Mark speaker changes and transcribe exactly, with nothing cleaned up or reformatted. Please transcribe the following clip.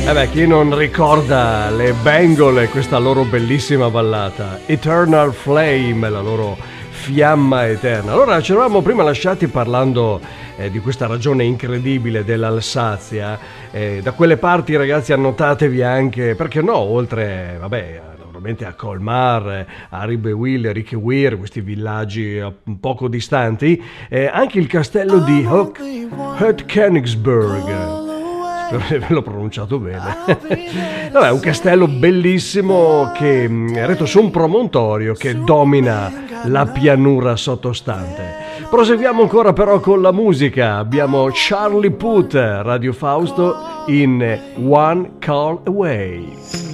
Speaker 1: Eh beh, chi non ricorda le Bengal e questa loro bellissima ballata Eternal Flame, la loro fiamma eterna. Allora, ci eravamo prima lasciati parlando eh, di questa ragione incredibile dell'Alsazia. Eh, da quelle parti, ragazzi, annotatevi anche, perché no, oltre, vabbè, naturalmente a Colmar, a Ribewill, Richeweir, questi villaggi un poco distanti, eh, anche il castello di Hoek-Königsberg. Ve l'ho pronunciato bene. Vabbè, un castello bellissimo che è retto su un promontorio che domina la pianura sottostante. Proseguiamo ancora però con la musica. Abbiamo Charlie Puth, Radio Fausto in One Call Away.